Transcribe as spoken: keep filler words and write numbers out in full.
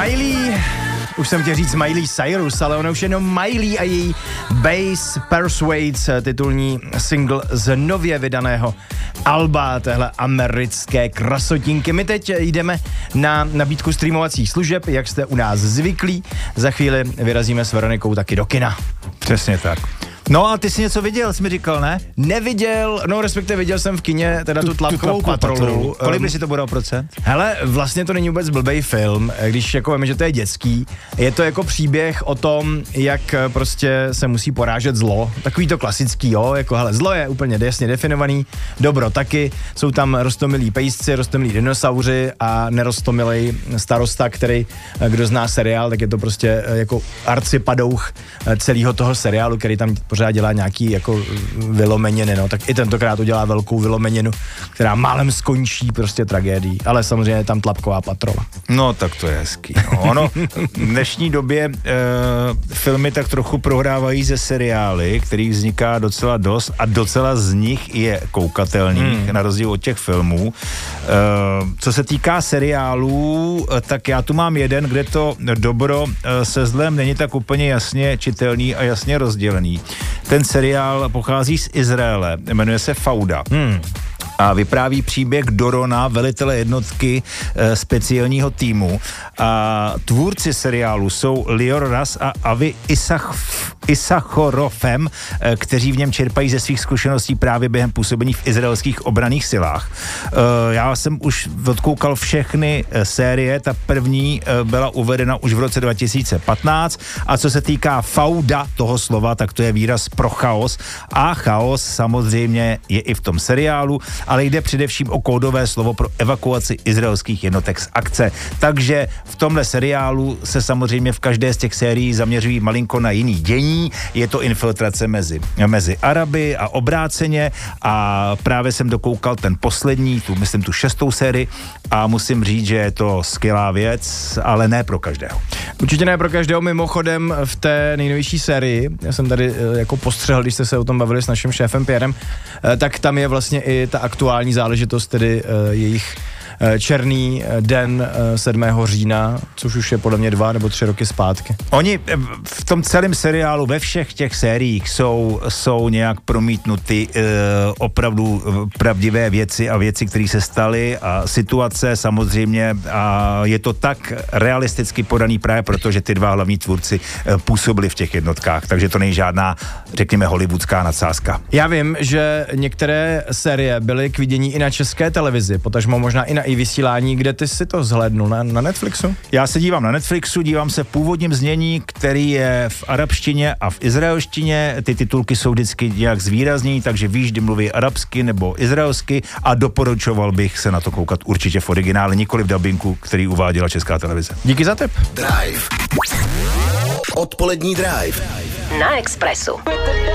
Miley, už jsem chtěl říct Miley Cyrus, ale ono už jenom Miley a její Bass Persuades, titulní single z nově vydaného alba téhle americké krasotinky. My teď jdeme na nabídku streamovacích služeb, jak jste u nás zvyklí. Za chvíli vyrazíme s Veronikou taky do kina. Přesně tak. No a ty jsi něco viděl, jsi mi říkal, ne? Neviděl, no respektive viděl jsem v kině teda tu, tu tlapkovou patrolu. patrolu. Kolik by si to budou procent? Hele, vlastně to není vůbec blbej film, když jako víme, že to je dětský. Je to jako příběh o tom, jak prostě se musí porážet zlo. Takový to klasický, jo, jako hele, zlo je úplně jasně definovaný, dobro taky, jsou tam roztomilí pejsci, roztomilí dinosauři a neroztomilej starosta, který, kdo zná seriál, tak je to prostě jako arcipadouch celého toho seriálu, který tam pořád dělá nějaký jako vylomeniny, no, tak i tentokrát udělá velkou vylomeninu, která málem skončí prostě tragédií, ale samozřejmě je tam tlapková patrola. No, tak to je hezký. No, ono v dnešní době e, filmy tak trochu prohrávají ze seriály, kterých vzniká docela dost a docela z nich je koukatelných, hmm. na rozdíl od těch filmů. E, co se týká seriálů, tak já tu mám jeden, kde to dobro e, se zlem není tak úplně jasně čitelný a jasně rozdělený. Ten seriál pochází z Izraele, jmenuje se Fauda. Hmm. A vypráví příběh Dorona, velitele jednotky e, speciálního týmu. A tvůrci seriálu jsou Lior Ras a Avi Isach, Isachorofem, e, kteří v něm čerpají ze svých zkušeností právě během působení v izraelských obranných silách. E, já jsem už odkoukal všechny e, série, ta první e, byla uvedena už v roce dva tisíce patnáct a co se týká fauda toho slova, tak to je výraz pro chaos a chaos samozřejmě je i v tom seriálu, ale jde především o kódové slovo pro evakuaci izraelských jednotek z akce. Takže v tomhle seriálu se samozřejmě v každé z těch sérií zaměřují malinko na jiný dění. Je to infiltrace mezi, mezi Araby a obráceně a právě jsem dokoukal ten poslední, tu myslím tu šestou sérii a musím říct, že je to skvělá věc, ale ne pro každého. Určitě ne pro každého, mimochodem v té nejnovější sérii, já jsem tady jako postřehl, když jste se o tom bavili s naším šéfem Pierrem, tak tam je vlastně i ta aktuální záležitost, tedy uh, jejich uh, černý den uh, sedmého října, což už je podle mě dva nebo tři roky zpátky. Oni v tom celém seriálu, ve všech těch sériích jsou, jsou nějak promítnuty uh, opravdu pravdivé věci a věci, které se staly a situace samozřejmě a je to tak realisticky podaný právě proto, že ty dva hlavní tvůrci uh, působili v těch jednotkách, takže to není žádná, řekněme, hollywoodská nadsázka. Já vím, že některé série byly k vidění i na české televizi, potažmo možná i na i vysílání, kde ty si to zhlédnul, na, na Netflixu? Já se dívám na Netflixu, dívám se v původním znění, který je v arabštině a v izraelštině, ty titulky jsou vždycky nějak zvýraznění, takže víš, kdy mluví arabsky nebo izraelsky a doporučoval bych se na to koukat určitě v originále, nikoli v dabinku, který uváděla Česká televize. Díky za tip. Drive. Odpolední Drive. Na Expressu.